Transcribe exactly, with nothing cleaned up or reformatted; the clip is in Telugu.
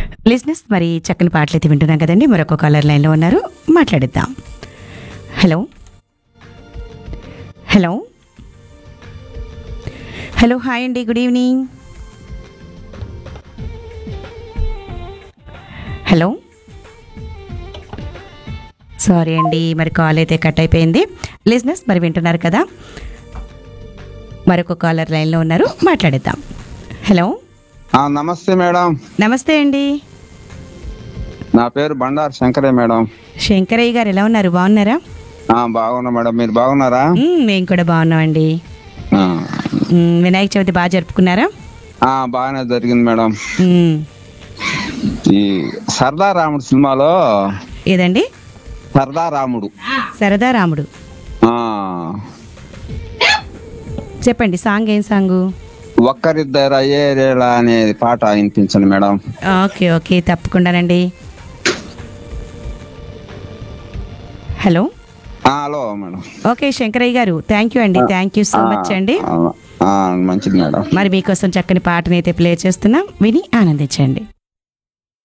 లిజినెస్ మరి చక్కని పాటలు అయితే వింటున్నాం కదండి. మరొక కాలర్ లైన్లో ఉన్నారు, మాట్లాడిద్దాం. హలో హలో హలో హాయ్ అండి, గుడ్ ఈవినింగ్. హలో సారీ అండి, మరి కాల్ అయితే కట్ అయిపోయింది. లిజినెస్ మరి వింటున్నారు కదా, మరొక కాలర్ లైన్లో ఉన్నారు, మాట్లాడిద్దాం. హలో ఆ, నమస్తే మేడం. నమస్తే అండి. నా పేరు బండారు శంకరే మేడం. శంకరయ్య గారు ఎలా ఉన్నారు, బాగున్నారా? ఆ, బాగున్నా మేడం, మీరు బాగున్నారా? మ్మ్, మేము కూడా బాగున్నామండి. ఆ, మ్మ్, వినాయక చవితి బాగా జరుపుకున్నారా? ఆ, బాగానే జరిగింది మేడం. మ్మ్, ఈ సరదా రాముడు సినిమాలో ఏదండి? సరదా రాముడు సరదా రాముడు. ఆ, చెప్పండి, సాంగ్ ఏం సాంగు? ఒక్కరిద్దరు అయ్యేరేలా అనే పాట వినిపించండి మేడం. ఓకే ఓకే తప్పకుండానండి. హలో ఆ, హలో మేడం. ఓకే శంకరయ్య గారు, థ్యాంక్ యూ అండి, థ్యాంక్ యూ సో మచ్ అండి. ఆ, ఆ, మంచిది మేడం. మరి మీకోసం చక్కని పాటనైతే ప్లే చేస్తున్నాం, విని ఆనందించండి.